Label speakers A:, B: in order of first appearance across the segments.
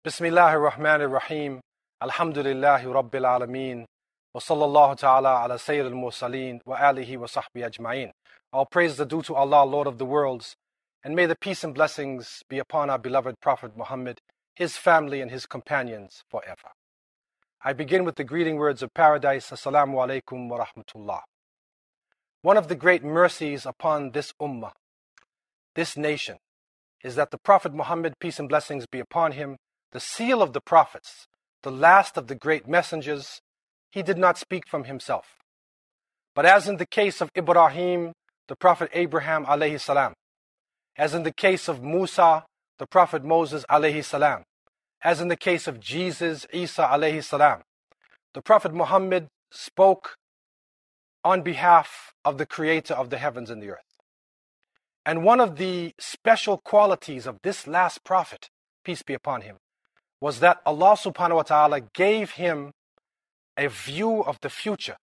A: Bismillahir Rahmanir Rahim. Alhamdulillahi Rabbil Alameen. Wa sallallahu ta'ala ala Sayyidil Mursaleen wa alihi wa sahbihi ajma'in. All praise is due to Allah, Lord of the worlds, and may the peace and blessings be upon our beloved Prophet Muhammad, his family and his companions forever. I begin with the greeting words of paradise. Assalamu alaikum wa rahmatullah. One of the great mercies upon this ummah, this nation, is that the Prophet Muhammad, peace and blessings be upon him, the seal of the prophets, the last of the great messengers, he did not speak from himself. But as in the case of Ibrahim, the Prophet Abraham alayhi salam, as in the case of Musa, the Prophet Moses alayhi salam, as in the case of Jesus, Isa alayhi salam, the Prophet Muhammad spoke on behalf of the Creator of the heavens and the earth. And one of the special qualities of this last prophet, peace be upon him, was that Allah subhanahu wa ta'ala gave him a view of the future.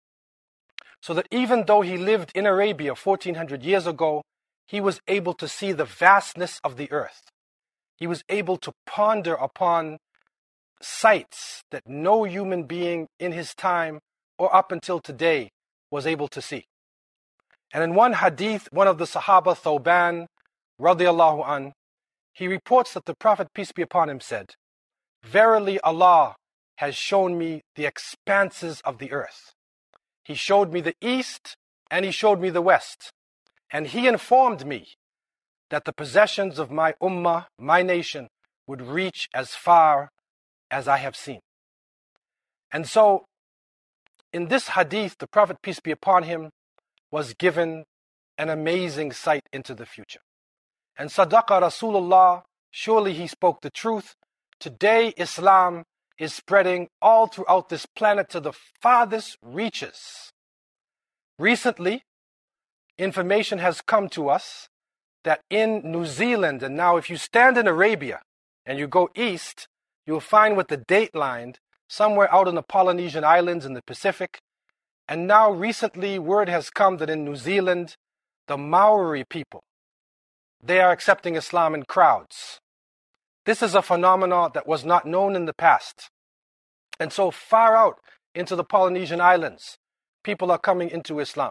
A: So that even though he lived in Arabia 1400 years ago, he was able to see the vastness of the earth. He was able to ponder upon sights that no human being in his time or up until today was able to see. And in one hadith, one of the Sahaba, Thawban, radiallahu an, he reports that the Prophet, peace be upon him, said, "Verily Allah has shown me the expanses of the earth. He showed me the east and he showed me the west. And he informed me that the possessions of my ummah, my nation, would reach as far as I have seen." And so, in this hadith, the Prophet, peace be upon him, was given an amazing sight into the future. And Sadaqa Rasulullah, surely he spoke the truth. Today, Islam is spreading all throughout this planet to the farthest reaches. Recently, information has come to us that in New Zealand, and now if you stand in Arabia and you go east, you'll find with the date line somewhere out in the Polynesian Islands in the Pacific. And now recently word has come that in New Zealand, the Maori people, they are accepting Islam in crowds. This is a phenomenon that was not known in the past. And so far out into the Polynesian Islands, people are coming into Islam.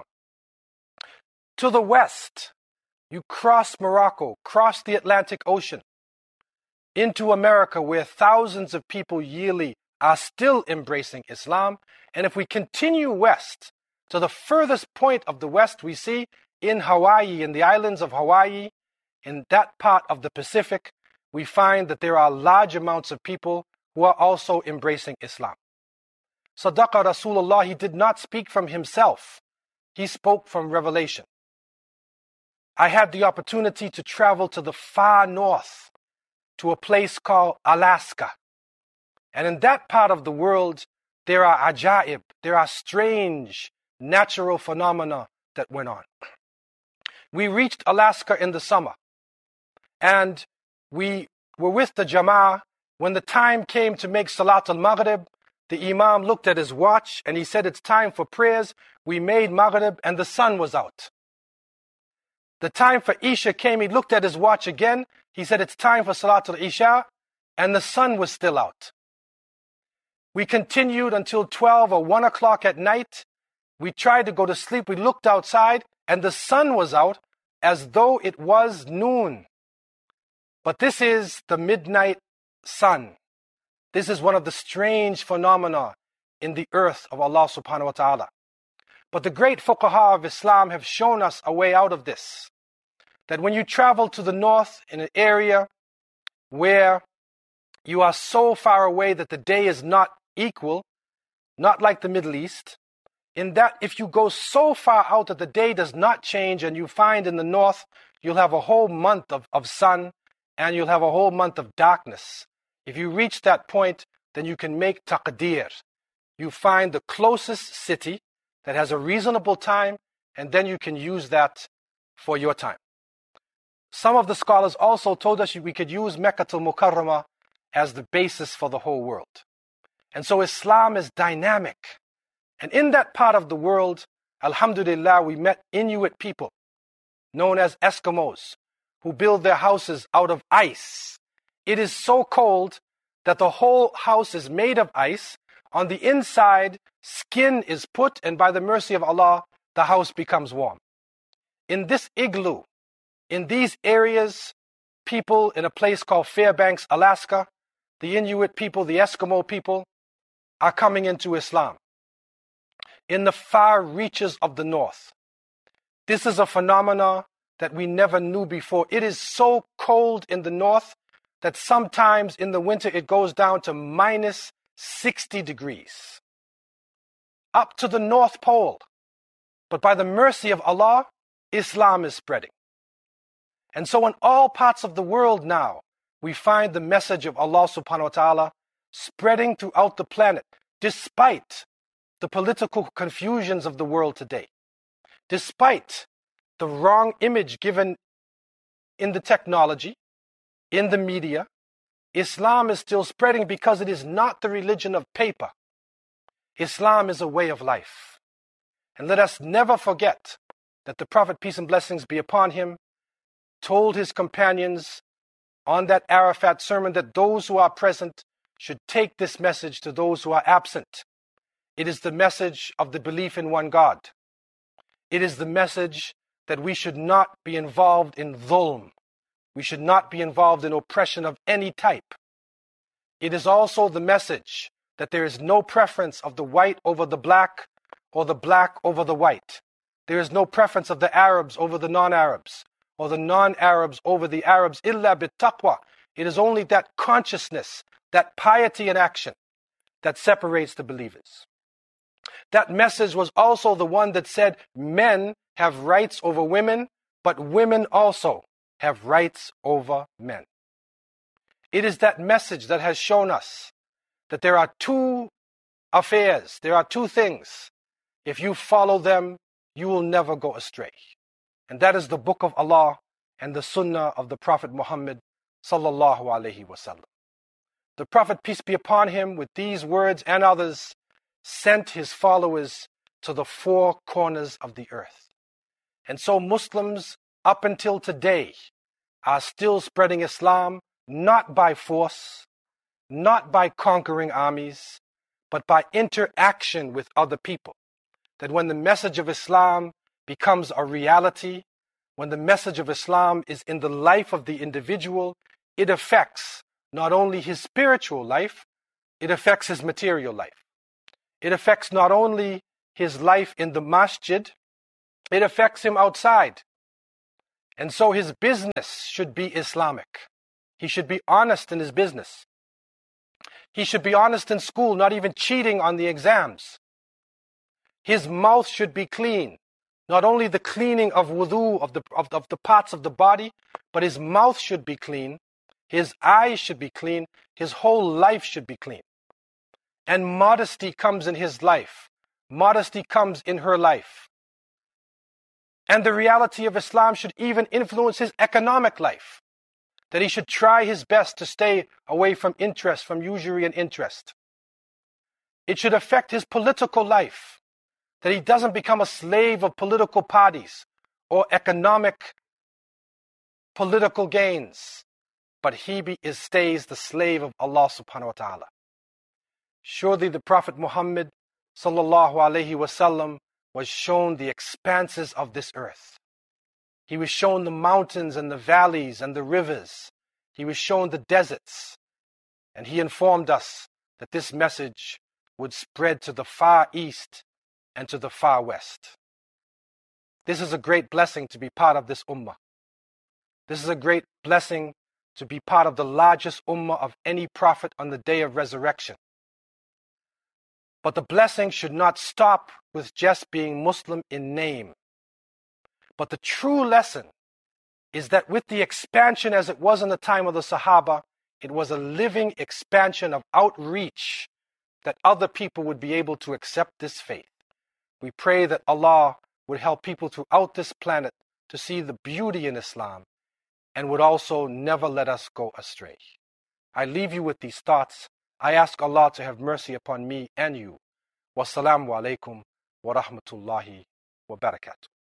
A: To the west, you cross Morocco, cross the Atlantic Ocean, into America, where thousands of people yearly are still embracing Islam. And if we continue west, to the furthest point of the west, we see in Hawaii, in the islands of Hawaii, in that part of the Pacific, we find that there are large amounts of people who are also embracing Islam. Sadaqa Rasulullah, he did not speak from himself. He spoke from revelation. I had the opportunity to travel to the far north, to a place called Alaska. And in that part of the world, there are ajaib, there are strange natural phenomena that went on. We reached Alaska in the summer, and we were with the Jama'ah. When the time came to make Salat al-Maghrib, the Imam looked at his watch and he said, "It's time for prayers." We made Maghrib and the sun was out. The time for Isha came, he looked at his watch again. He said, "It's time for Salat al-Isha," and the sun was still out. We continued until 12 or 1 o'clock at night. We tried to go to sleep. We looked outside and the sun was out as though it was noon. But this is the midnight sun. This is one of the strange phenomena in the earth of Allah subhanahu wa ta'ala. But the great fuqaha of Islam have shown us a way out of this. That when you travel to the north in an area where you are so far away that the day is not equal, not like the Middle East, in that if you go so far out that the day does not change, and you find in the north, you'll have a whole month of sun, and you'll have a whole month of darkness. If you reach that point, then you can make taqdeer. You find the closest city that has a reasonable time, and then you can use that for your time. Some of the scholars also told us we could use Mecca al-Mukarramah as the basis for the whole world. And so Islam is dynamic. And in that part of the world, alhamdulillah, we met Inuit people, known as Eskimos, who build their houses out of ice. It is so cold that the whole house is made of ice. On the inside, skin is put, and by the mercy of Allah, the house becomes warm. In this igloo, in these areas, people in a place called Fairbanks, Alaska, the Inuit people, the Eskimo people, are coming into Islam. In the far reaches of the north. This is a phenomena that we never knew before. It is so cold in the north that sometimes in the winter it goes down to minus 60 degrees. Up to the North Pole. But by the mercy of Allah, Islam is spreading. And so in all parts of the world now, we find the message of Allah subhanahu wa ta'ala spreading throughout the planet, despite the political confusions of the world today, despite the wrong image given in the technology, in the media. Islam is still spreading because it is not the religion of paper. Islam is a way of life. And let us never forget that the Prophet, peace and blessings be upon him, told his companions on that Arafat sermon that those who are present should take this message to those who are absent. It is the message of the belief in one God. It is the message that we should not be involved in dhulm. We should not be involved in oppression of any type. It is also the message that there is no preference of the white over the black or the black over the white. There is no preference of the Arabs over the non-Arabs or the non-Arabs over the Arabs. Illa bit-taqwa. It is only that consciousness, that piety in action that separates the believers. That message was also the one that said men have rights over women, but women also have rights over men. It is that message that has shown us that there are two affairs, there are two things. If you follow them, you will never go astray. And that is the book of Allah and the sunnah of the Prophet Muhammad sallallahu alaihi wasallam. The Prophet, peace be upon him, with these words and others, sent his followers to the four corners of the earth. And so Muslims up until today are still spreading Islam, not by force, not by conquering armies, but by interaction with other people. That when the message of Islam becomes a reality, when the message of Islam is in the life of the individual, it affects not only his spiritual life, it affects his material life. It affects not only his life in the masjid, it affects him outside. And so his business should be Islamic. He should be honest in his business. He should be honest in school, not even cheating on the exams. His mouth should be clean. Not only the cleaning of wudu, of the parts of the body, but his mouth should be clean. His eyes should be clean. His whole life should be clean. And modesty comes in his life. Modesty comes in her life. And the reality of Islam should even influence his economic life. That he should try his best to stay away from interest, from usury and interest. It should affect his political life. That he doesn't become a slave of political parties or economic political gains, but he stays the slave of Allah subhanahu wa ta'ala. Surely the Prophet Muhammad sallallahu alaihi wasallam was shown the expanses of this earth. He was shown the mountains and the valleys and the rivers. He was shown the deserts. And he informed us that this message would spread to the far east and to the far west. This is a great blessing to be part of this ummah. This is a great blessing to be part of the largest ummah of any prophet on the day of resurrection. But the blessing should not stop with just being Muslim in name. But the true lesson is that with the expansion as it was in the time of the Sahaba, it was a living expansion of outreach that other people would be able to accept this faith. We pray that Allah would help people throughout this planet to see the beauty in Islam and would also never let us go astray. I leave you with these thoughts. I ask Allah to have mercy upon me and you. Wassalamu alaikum wa rahmatullahi wa barakatuh.